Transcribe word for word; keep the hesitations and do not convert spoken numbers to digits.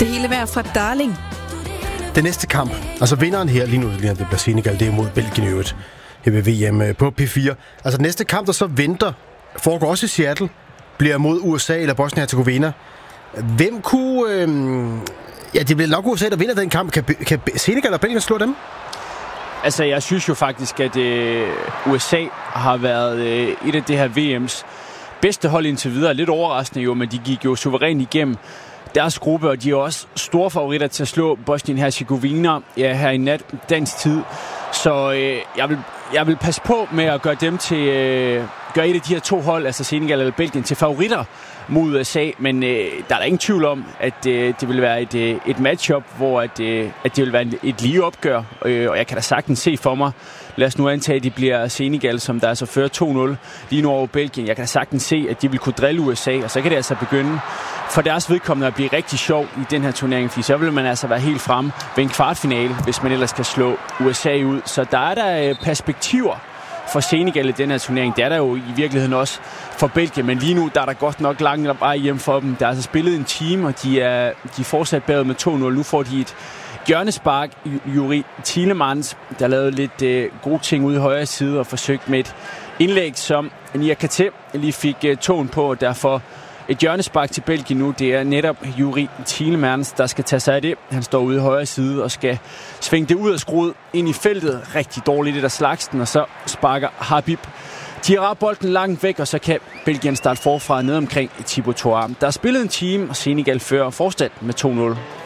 Det hele vejr fra Darling. Den næste kamp, altså vinderen her lige nu, lige det bliver Senegal, det er mod Belgien i øvrigt, her ved V M på P fire. Altså den næste kamp, der så venter, foregår også i Seattle, bliver mod U S A eller Bosnien-Herzegovina. Hvem kunne... Øh, ja, det bliver nok U S A, der vinder den kamp. Kan, kan Senegal og Belgien slå dem? Altså, jeg synes jo faktisk, at øh, U S A har været øh, et af det her V M's bedste hold indtil videre. Lidt overraskende jo, men de gik jo suverænt igennem deres gruppe, og de er også store favoritter til at slå Bosnien-Herzegovina ja, her i nat dansk tid. Så øh, jeg, vil, jeg vil passe på med at gøre dem til... Øh, gøre et af de her to hold, altså Senegal eller Belgien, til favoritter mod U S A, men øh, der er der ingen tvivl om, at øh, det vil være et, øh, et matchup, hvor at, øh, at det vil være et lige opgør, øh, og jeg kan da sagtens se for mig, lad os nu antage, at det bliver Senegal, som der altså fører to nul lige nu over Belgien. Jeg kan da sagtens se, at de vil kunne drille U S A, og så kan det altså begynde for deres vedkommende at blive rigtig sjov i den her turnering, fordi så vil man altså være helt fremme ved en kvartfinale, hvis man ellers skal slå U S A ud. Så der er der øh, perspektiver for Senegal i den her turnering. Det er der jo i virkeligheden også for Belgien, men lige nu der er der godt nok langt vej hjem for dem. Der er altså spillet en time, og de er, de er fortsat bagud med to nul. Nu får de et hjørnespark. Juri Tielemans, der lavede lidt øh, gode ting ude i højre side og forsøgt med et indlæg, som Niakate lige fik øh, tåen på, og derfor et hjørnespark til Belgien nu. Det er netop Juri Tielemans, der skal tage sig af det. Han står ude i højre side og skal svinge det ud af skruet ind i feltet. Rigtig dårligt det der slagsten, og så sparker Habib Diarra bolden langt væk, og så kan Belgien starte forfra ned omkring Thibaut Courtois. Der er spillet en time, og Senegal fører fortsat med to nul.